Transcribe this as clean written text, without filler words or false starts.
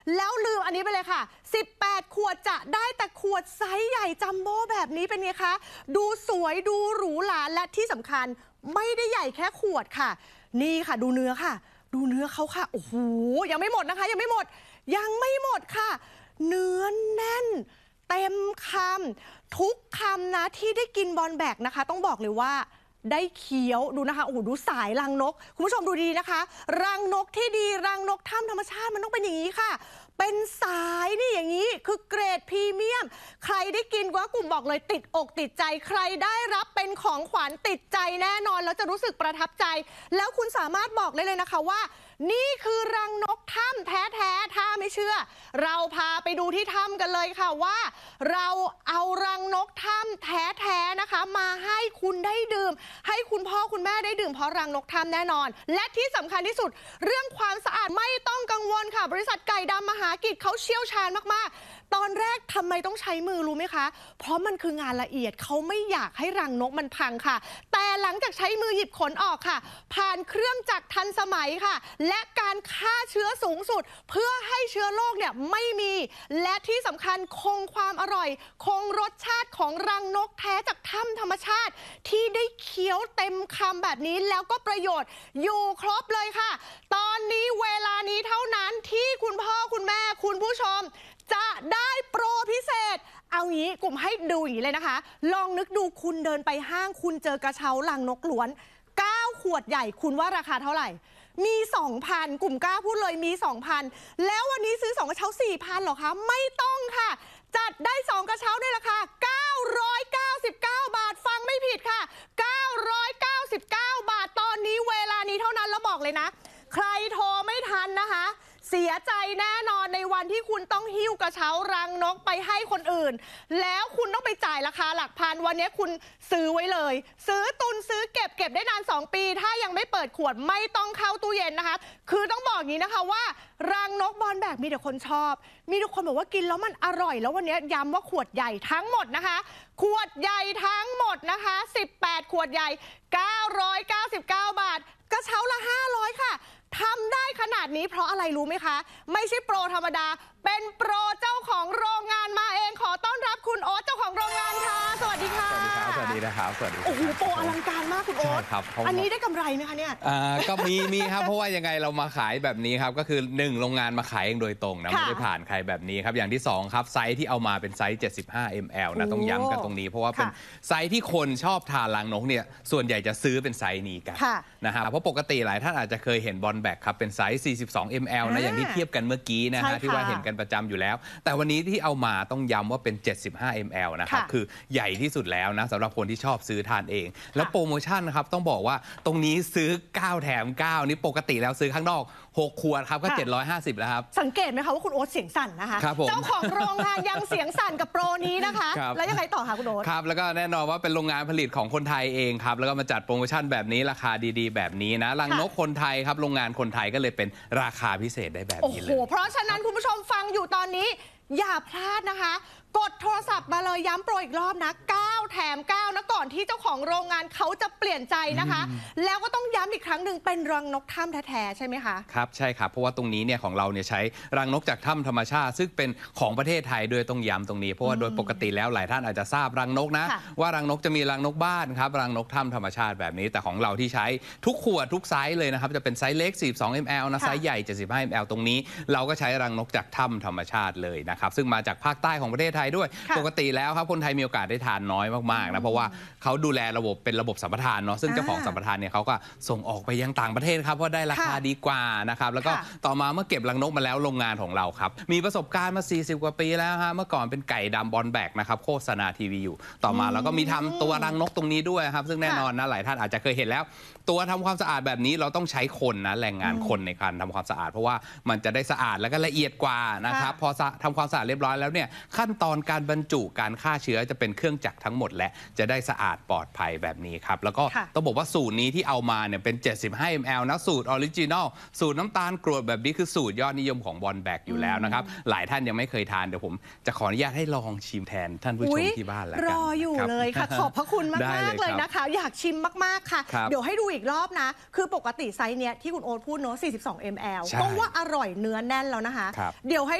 แล้วลืมอันนี้ไปเลยค่ะ18 ขวดจะได้แต่ขวดไซส์ใหญ่จัมโบ้แบบนี้เป็นไงคะดูสวยดูหรูหราและที่สำคัญไม่ได้ใหญ่แค่ขวดค่ะนี่ค่ะดูเนื้อค่ะดูเนื้อเขาค่ะโอ้โหยังไม่หมดนะคะยังไม่หมดค่ะเนื้อแน่นเต็มคำทุกคำนะที่ได้กินบอลแบกนะคะต้องบอกเลยว่าได้เคี้ยวดูนะคะโอ้โหดูสายรังนกคุณผู้ชมดูดีนะคะรังนกที่ดีรังนกถ้ำธรรมชาติมันต้องเป็นอย่างนี้ค่ะเป็นสายนี่อย่างนี้คือเกรดพรีเมียมใครได้กินว่ากลุ่มบอกเลยติดอกติดใจใครได้รับเป็นของขวัญติดใจแน่นอนแล้วจะรู้สึกประทับใจแล้วคุณสามารถบอกเลยนะคะว่านี่คือรังนกถ้ำแท้ๆถ้าไม่เชื่อเราพาไปดูที่ถ้ำกันเลยค่ะว่าเราเอารังนกถ้ำแท้ๆนะคะมาให้คุณได้ดื่มให้คุณพ่อคุณแม่ได้ดื่มเพราะรังนกถ้ำแน่นอนและที่สำคัญที่สุดเรื่องความสะอาดไม่ต้องกังวลค่ะบริษัทไก่ดำมหากิจเขาเชี่ยวชาญมากๆตอนแรกทำไมต้องใช้มือรู้ไหมคะเพราะมันคืองานละเอียดเขาไม่อยากให้รังนกมันพังค่ะแต่หลังจากใช้มือหยิบขนออกค่ะผ่านเครื่องจักรทันสมัยค่ะและการฆ่าเชื้อสูงสุดเพื่อให้เชื้อโรคเนี่ยไม่มีและที่สำคัญคงความอร่อยคงรสชาติของรังนกแท้จากถ้ำธรรมชาติที่ได้เคี้ยวเต็มคำแบบนี้แล้วก็ประโยชน์อยู่ครบเลยค่ะตอนนี้เวลานี้เท่านั้นที่คุณพ่อคุณแม่คุณผู้ชมจะได้โปรพิเศษเอางี้กลุ่มให้ดูอย่างนี้เลยนะคะลองนึกดูคุณเดินไปห้างคุณเจอกระเช้ารังนกหลวน9 ขวดใหญ่คุณว่าราคาเท่าไหร่มี 2,000 กลุ่มกล้าพูดเลยมี 2,000 แล้ววันนี้ซื้อ2กระเช้า 4,000 หรอคะไม่ต้องค่ะจัดได้2กระเช้าในราคา999 บาทฟังไม่ผิดค่ะ999 บาทตอนนี้เวลานี้เท่านั้นแล้วบอกเลยนะใครโทรไม่ทันนะคะเสียใจแน่นอนในวันที่คุณต้องหิ้วกระเช้ารังนกไปให้คนอื่นแล้วคุณต้องไปจ่ายราคาหลักพันวันนี้คุณซื้อไว้เลยซื้อตุนซื้อเก็บได้นาน2 ปีถ้ายังไม่เปิดขวดไม่ต้องเข้าตู้เย็นนะคะคือต้องบอกอย่างนี้นะคะว่ารังนกบอลแบกมีแต่คนชอบมีทุกคนบอกว่ากินแล้วมันอร่อยแล้ววันนี้ย้ำว่าขวดใหญ่ทั้งหมดนะคะขวดใหญ่ทั้งหมดนะคะ18 ขวดใหญ่999 บาทกระเช้าละ500ค่ะทำได้ขนาดนี้เพราะอะไรรู้ไหมคะไม่ใช่โปรธรรมดาเป็นโปรเจ้าของโรงงานมาเองขอต้อนรับคุณโอ๊ตเจ้าของโรงงานค่ะสวัสดีค่ะสวัสดีนะครับสวัสดีโอ้โหโปรอลังการมากคุณโอ๊ตอันนี้ได้กำไรไหมคะเนี่ยก็มีครับเพราะว่ายังไงเรามาขายแบบนี้ครับก็คือ1โรงงานมาขายเองโดยตรงนะไม่ได้ผ่านใครแบบนี้ครับอย่างที่2ครับไซส์ที่เอามาเป็นไซส์75 ml นะต้องย้ำกันตรงนี้เพราะว่าเป็นไซส์ที่คนชอบทานรังนกเนี่ยส่วนใหญ่จะซื้อเป็นไซส์นี้กันนะครับเพราะปกติหลายท่านอาจจะเคยเห็นบอลแบกครับเป็นไซส์42 ml นะอย่างที่เทียบกันเมื่อกี้นะฮะที่ว่าเห็นกันประจำอยู่แล้วแต่วันนี้ที่เอามาต้องย้ำว่าเป็น75 ml นะครับคือใหญ่ที่สุดแล้วนะสำหรับคนที่ชอบซื้อทานเองแล้วโปรโมชั่นนะครับต้องบอกว่าตรงนี้ซื้อ9แถม9นี่ปกติแล้วซื้อข้างนอก6 ขวดครับก็750แล้วครับสังเกตไหมคะว่าคุณโอ๊ตเสียงสั่นนะคะเจ้าของโรงงานยังเสียงสั่นกับโปรนี้นะคะแล้วยังไงต่อคะคุณโอ๊ตครับแล้วก็แน่นอนว่าเป็นโรงงานผลิตของคนไทยเองครับแล้วก็มาจัดโปรโมชั่นแบบนี้ราคาดีๆแบบนี้นะรังนกคนไทยครับโรงงานคนไทยก็เลยเป็นราคาพิเศษได้แบบนี้เลยโอ้โหเพราะฉะนั้นคุณผู้ชมฟังอยู่ตอนนี้อย่าพลาดนะคะกดโทรศัพท์มาเลยย้ำโปรอีกรอบนะ9แถม9นะก่อนที่เจ้าของโรงงานเขาจะเปลี่ยนใจนะคะแล้วก็ต้องย้ำอีกครั้งหนึ่งเป็นรังนกถ้ำแท้ๆใช่ไหมคะครับใช่ครับเพราะว่าตรงนี้เนี่ยของเราเนี่ยใช้รังนกจากถ้ำธรรมชาติซึ่งเป็นของประเทศไทยด้วยต้องย้ำตรงนี้เพราะว่าโดยปกติแล้วหลายท่านอาจจะทราบรังนกนะว่ารังนกจะมีรังนกบ้านครับรังนกถ้ำธรรมชาติแบบนี้แต่ของเราที่ใช้ทุกขวดทุกไซส์เลยนะครับจะเป็นไซส์เล็ก42 ml นะไซส์ใหญ่75 ml ตรงนี้เราก็ใช้รังนกจากถ้ำธรรมชาติเลยนะครับซึ่งมาจากภาคใต้ของประเทศไทยด้วยปกติแล้วครับคนไทยมีโอกาสได้ทานน้อยมากๆนะเพราะว่าเขาดูแลระบบเป็นระบบสัมปทานเนาะซึ่งเจ้าของสัมปทานเนี่ยเขาก็ส่งออกไปยังต่างประเทศครับเพราะได้ราคาดีกว่านะครับแล้วก็ต่อมาเมื่อเก็บรังนกมาแล้วโรงงานของเราครับมีประสบการณ์มา40 กว่าปีแล้วฮะเมื่อก่อนเป็นไก่ดำบอลแบกนะครับโฆษณาทีวีอยู่ต่อมาเราก็มีทำตัวรังนกตรงนี้ด้วยครับซึ่งแน่นอนนะหลายท่านอาจจะเคยเห็นแล้วตัวทำความสะอาดแบบนี้เราต้องใช้คนนะแรงงานคนในการทำความสะอาดเพราะว่ามันจะได้สะอาดแล้วก็ละเอียดกว่านะครับพอทำความสะอาดเรียบร้อยแล้วเนี่ยขั้นตอนการบรรจุการฆ่าเชื้อจะเป็นเครื่องจักรทั้งหมดดและจะได้สะอาดปลอดภัยแบบนี้ครับแล้วก็ต้องบอกว่าสูตรนี้ที่เอามาเนี่ยเป็น75 ml นะสูตรออริจินอลสูตรน้ำตาลกรวดแบบนี้คือสูตรยอดนิยมของบอลแบกอยู่แล้วนะครับหลายท่านยังไม่เคยทานเดี๋ยวผมจะขออนุญาตให้ลองชิมแทนท่านผู้ชมที่บ้านแล้วกันรออยู่เลยค่ะขอบพระคุณมากเลยนะคะอยากชิมมากๆค่ะเดี๋ยวให้ดูอีกรอบนะคือปกติไซส์เนี้ยที่คุณโอ๊ตพูดเนาะ42 ml ก็ว่าอร่อยเนื้อแน่นแล้วนะคะเดี๋ยวให้